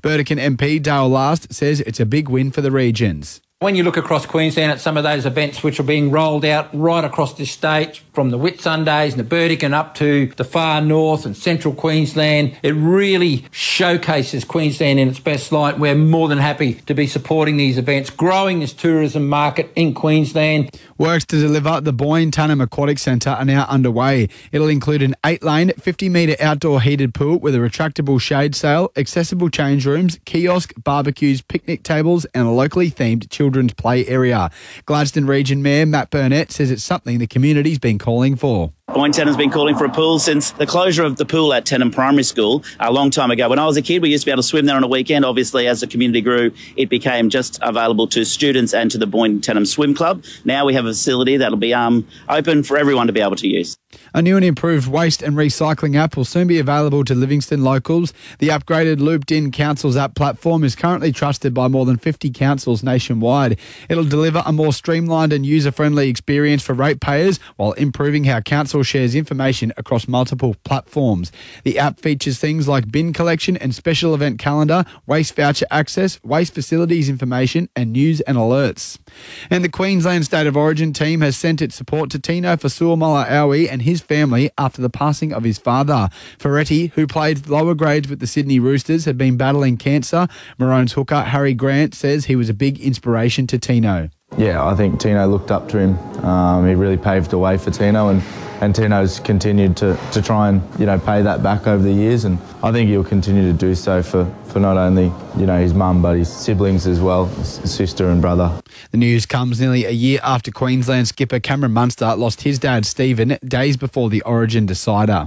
Burdekin MP Dale Last says it's a big win for the regions. When you look across Queensland at some of those events which are being rolled out right across this state, from the Whitsundays and the Burdekin up to the far north and central Queensland, it really showcases Queensland in its best light. We're more than happy to be supporting these events, growing this tourism market in Queensland. Works to deliver the Boyne Tunnum Aquatic Centre are now underway. It'll include an 8-lane, 50-metre outdoor heated pool with a retractable shade sail, accessible change rooms, kiosk, barbecues, picnic tables and a locally themed children's play area. Gladstone Region Mayor Matt Burnett says it's something the community's been calling for. Boyne Tenham's been calling for a pool since the closure of the pool at Tenham Primary School a long time ago. When I was a kid, we used to be able to swim there on a weekend. Obviously, as the community grew, it became just available to students and to the Boyne Tenham Swim Club. Now we have a facility that'll be open for everyone to be able to use. A new and improved waste and recycling app will soon be available to Livingston locals. The upgraded Looped-in Councils app platform is currently trusted by more than 50 councils nationwide. It'll deliver a more streamlined and user-friendly experience for ratepayers while improving how council shares information across multiple platforms. The app features things like bin collection and special event calendar, waste voucher access, waste facilities information and news and alerts. And the Queensland State of Origin team has sent its support to Tino Fasuamala-Aui and his family after the passing of his father. Ferretti, who played lower grades with the Sydney Roosters, had been battling cancer. Maroons hooker Harry Grant says he was a big inspiration to Tino. Yeah, I think Tino looked up to him. He really paved the way for Tino and Tino's continued to try and, pay that back over the years, and I think he'll continue to do so for not only, his mum, but his siblings as well, his sister and brother. The news comes nearly a year after Queensland skipper Cameron Munster lost his dad, Stephen, days before the Origin decider.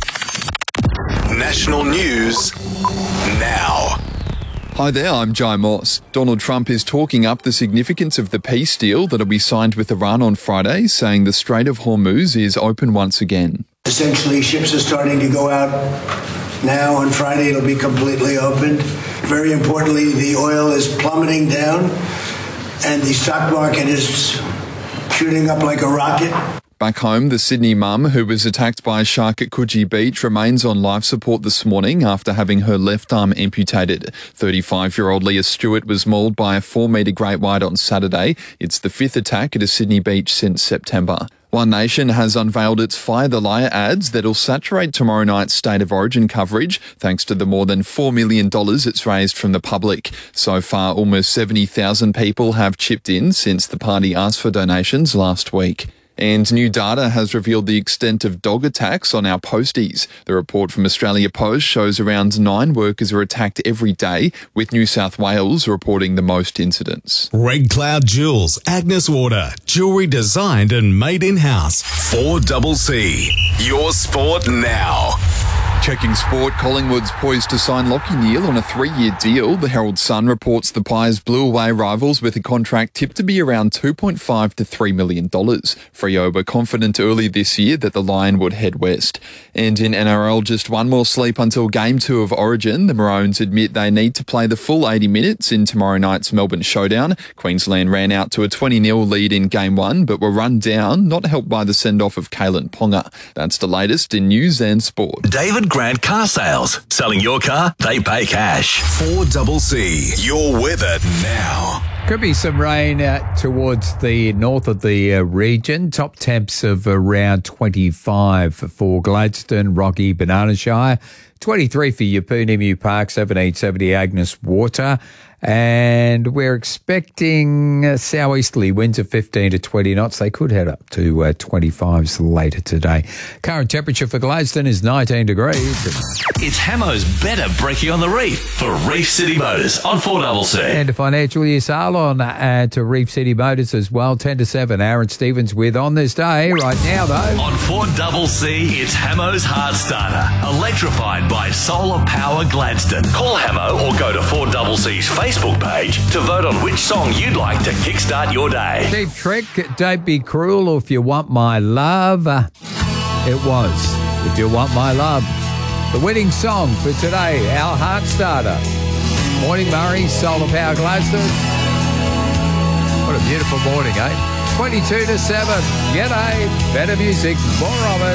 National news now. Hi there, I'm Jai Moss. Donald Trump is talking up the significance of the peace deal that'll be signed with Iran on Friday, saying the Strait of Hormuz is open once again. Essentially, ships are starting to go out now. On Friday, it'll be completely opened. Very importantly, the oil is plummeting down and the stock market is shooting up like a rocket. Back home, the Sydney mum who was attacked by a shark at Coogee Beach remains on life support this morning after having her left arm amputated. 35-year-old Leah Stewart was mauled by a 4-metre great white on Saturday. It's the 5th attack at a Sydney beach since September. One Nation has unveiled its Fire the Liar ads that'll saturate tomorrow night's State of Origin coverage thanks to the more than $4 million it's raised from the public. So far, almost 70,000 people have chipped in since the party asked for donations last week. And new data has revealed the extent of dog attacks on our posties. The report from Australia Post shows around 9 workers are attacked every day, with New South Wales reporting the most incidents. Red Cloud Jewels, Agnes Water, jewellery designed and made in-house. 4CC, your sport now. Checking sport, Collingwood's poised to sign Lachie Neale on a 3-year deal. The Herald Sun reports the Pies blew away rivals with a contract tipped to be around $2.5 to $3 million. Freo were confident early this year that the Lion would head west. And in NRL, just one more sleep until Game 2 of Origin. The Maroons admit they need to play the full 80 minutes in tomorrow night's Melbourne showdown. Queensland ran out to a 20-0 lead in Game 1, but were run down, not helped by the send-off of Kalen Ponga. That's the latest in news and sport. David Grant Car Sales. Selling your car, they pay cash. 4CC, your weather now. Could be some rain towards the north of the region. Top temps of around 25 for Gladstone, Rocky, Banana Shire. 23 for Yeppoon, Emu Park, 1770 Agnes Water. And we're expecting southeasterly winds of 15 to 20 knots. They could head up to 25s later today. Current temperature for Gladstone is 19 degrees. It's Hamo's better brekkie on the reef for Reef City Motors on 4CC. And a financial year sale on to Reef City Motors as well, 10 to 7. Aaron Stevens with On This Day. Right now, though. On 4CC, it's Hamo's Hard Starter. Electrified by Solar Power Gladstone. Call Hamo or go to 4CC's Facebook page to vote on which song you'd like to kickstart your day. Cheap Trick, Don't Be Cruel If You Want My Love. It was If You Want My Love. The winning song for today, our Heart Starter. Morning Murray, Solar Power Gladstone. What a beautiful morning, eh? 22 to 7. G'day. Better music, more of it.